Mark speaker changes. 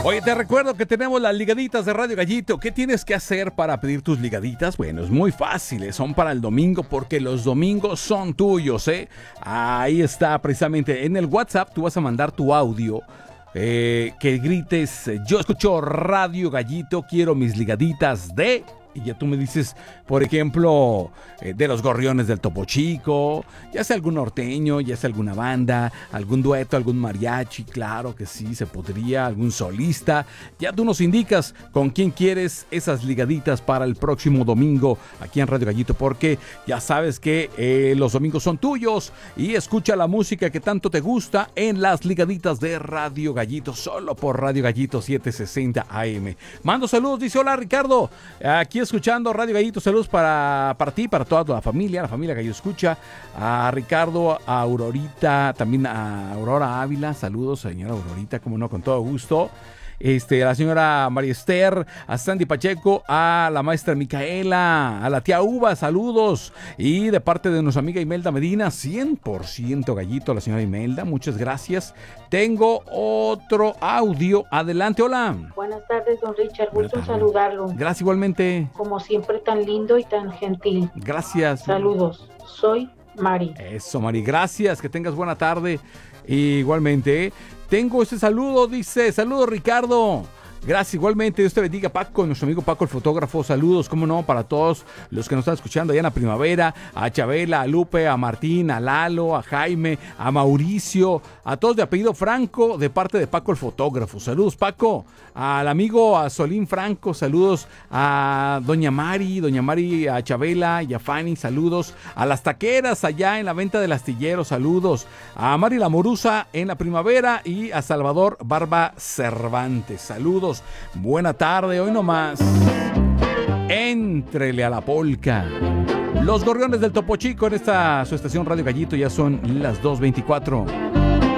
Speaker 1: Oye, te recuerdo que tenemos las ligaditas de Radio Gallito. ¿Qué tienes que hacer para pedir tus ligaditas? Bueno, es muy fácil, son para el domingo porque los domingos son tuyos, ¿eh? Ahí está, precisamente en el WhatsApp tú vas a mandar tu audio. Que grites, yo escucho Radio Gallito, quiero mis ligaditas de... Y ya tú me dices, por ejemplo, de los Gorriones del Topo Chico, ya sea algún norteño, ya sea alguna banda, algún dueto, algún mariachi, claro que sí, se podría, algún solista. Ya tú nos indicas con quién quieres esas ligaditas para el próximo domingo aquí en Radio Gallito, porque ya sabes que los domingos son tuyos y escucha la música que tanto te gusta en las ligaditas de Radio Gallito, solo por Radio Gallito 760 AM. Mando saludos, dice, hola Ricardo, aquí escuchando Radio Gallito, saludos para ti, para toda la familia Gallo escucha, a Ricardo, a Aurorita, también a Aurora Ávila, saludos señora Aurorita, como no, con todo gusto. A la señora María Esther, a Sandy Pacheco, a la maestra Micaela, a la tía Uva, saludos. Y de parte de nuestra amiga Imelda Medina, 100% gallito a la señora Imelda, muchas gracias. Tengo otro audio, adelante, hola.
Speaker 2: Buenas tardes, don Richard, gusto en saludarlo.
Speaker 1: Gracias, igualmente.
Speaker 2: Como siempre, tan lindo y tan gentil.
Speaker 1: Gracias.
Speaker 2: Saludos, soy Mari.
Speaker 1: Eso, Mari, gracias, que tengas buena tarde. Igualmente, tengo este saludo, dice, saludos Ricardo. Gracias, igualmente, Dios te bendiga, Paco, nuestro amigo Paco el fotógrafo, saludos, cómo no, para todos los que nos están escuchando allá en la Primavera, a Chabela, a Lupe, a Martín, a Lalo, a Jaime, a Mauricio, a todos de apellido Franco, de parte de Paco el fotógrafo, saludos Paco, al amigo a Solín Franco, saludos a Doña Mari, a Chabela y a Fanny, saludos, a las taqueras allá en la venta del astillero, saludos, a Mari la Morusa en la Primavera y a Salvador Barba Cervantes, saludos. Buena tarde, hoy nomás. Éntrele a la polca. Los Gorriones del Topo Chico en esta su estación Radio Gallito, ya son las 2:24.